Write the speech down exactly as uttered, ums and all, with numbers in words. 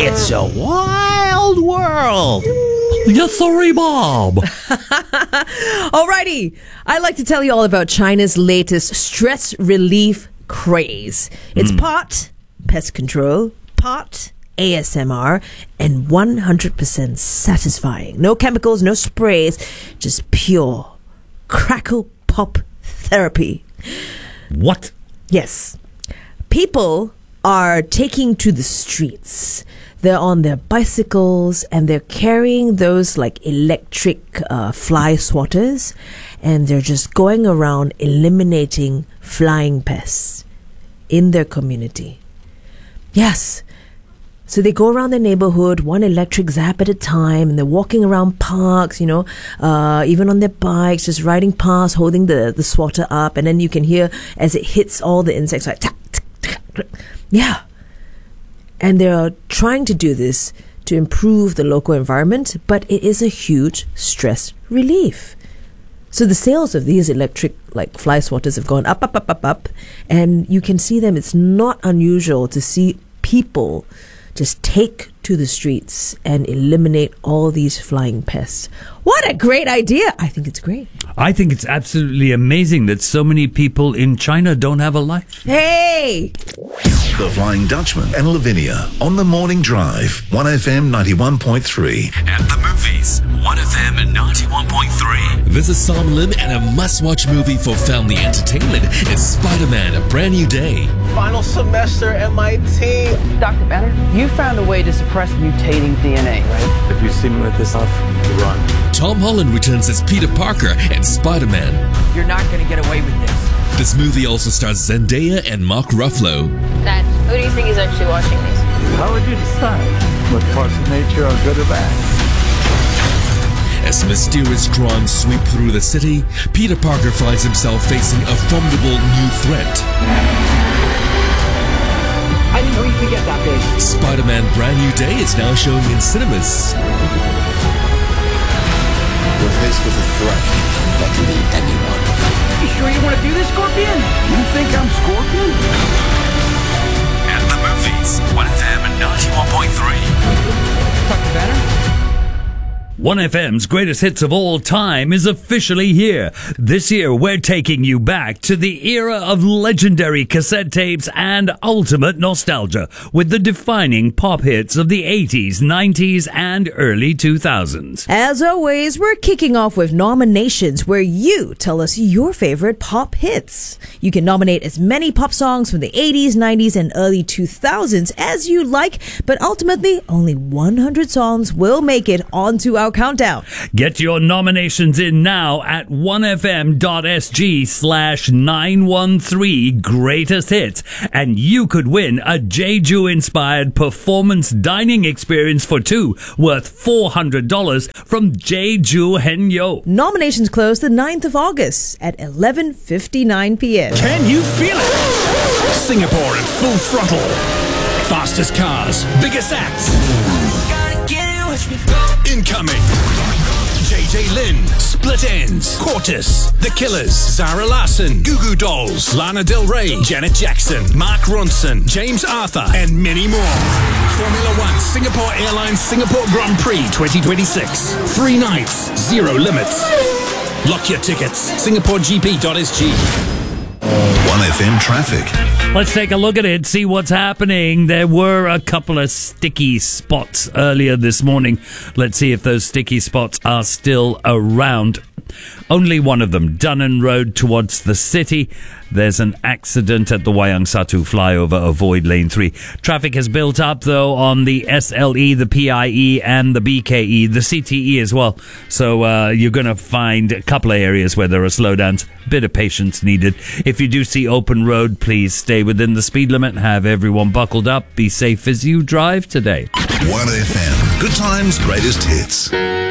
It's a wild world. Yes, sorry, Bob. Alrighty. I'd like to tell you all about China's latest stress relief craze. It's mm. part pest control, part A S M R, and one hundred percent satisfying. No chemicals, no sprays, just pure crackle pop therapy. What? Yes. People are taking to the streets. They're on their bicycles and they're carrying those like electric uh, fly swatters, and they're just going around eliminating flying pests in their community. Yes. So they go around their neighborhood, one electric zap at a time, and they're walking around parks, you know, uh, even on their bikes, just riding past, holding the, the swatter up, and then you can hear as it hits all the insects, like, tack, tack, tack. Yeah. And they're trying to do this to improve the local environment, but it is a huge stress relief. So the sales of these electric like fly swatters have gone up, up, up, up, up, and you can see them. It's not unusual to see people just take to the streets and eliminate all these flying pests. What a great idea. I think it's great. I think it's absolutely amazing that so many people in China don't have a life. Hey! The Flying Dutchman and Lavinia on the Morning Drive, one F M ninety-one point three. At the movies, one F M ninety-one point three. This is Sam Lim, and a must-watch movie for family entertainment is Spider-Man: A Brand New Day. Final semester M I T. Doctor Banner, you found a way to suppress mutating D N A, right? If you see me with this stuff, you run. Tom Holland returns as Peter Parker and Spider-Man. You're not going to get away with this. This movie also stars Zendaya and Mark Ruffalo. Dad, who do you think is actually watching these? How would you decide what parts of nature are good or bad? As mysterious crimes sweep through the city, Peter Parker finds himself facing a formidable new threat. I didn't know you could get that big. Spider-Man: Brand New Day is now showing in cinemas. We're faced with a threat that can be anyone. You sure you want to do this, Scorpion? You think I'm Scorpion? At the movies, one F M ninety-one point three. Doctor Banner? one F M's greatest hits of all time is officially here. This year, we're taking you back to the era of legendary cassette tapes and ultimate nostalgia with the defining pop hits of the eighties, nineties, and early two thousands. As always, we're kicking off with nominations where you tell us your favorite pop hits. You can nominate as many pop songs from the eighties, nineties, and early two thousands as you like, but ultimately, only one hundred songs will make it onto our countdown. Get your nominations in now at one f m dot s g slash nine one three greatest hits, and you could win a Jeju inspired performance dining experience for two worth four hundred dollars from Jeju Henyo. Nominations close the ninth of August at eleven fifty-nine p.m. Can you feel it? Singapore at full throttle. Fastest cars, biggest acts. Incoming. J J Lin, Split Enz, Quartus, The Killers, Zara Larsson, Goo Goo Dolls, Lana Del Rey, Janet Jackson, Mark Ronson, James Arthur, and many more. Formula One Singapore Airlines Singapore Grand Prix twenty twenty-six. Three nights, zero limits. Lock your tickets. singapore g p dot s g. one F M traffic. Let's take a look at it, see what's happening. There were a couple of sticky spots earlier this morning. Let's see if those sticky spots are still around. Only one of them, Dunnan Road towards the city. There's an accident at the Wayang Satu flyover. Avoid lane three. Traffic has built up, though, on the S L E, the P I E, and the B K E, the C T E as well. So uh, you're going to find a couple of areas where there are slowdowns. Bit of patience needed. If you do see open road, please stay within the speed limit. Have everyone buckled up. Be safe as you drive today. one F M. Good times, greatest hits.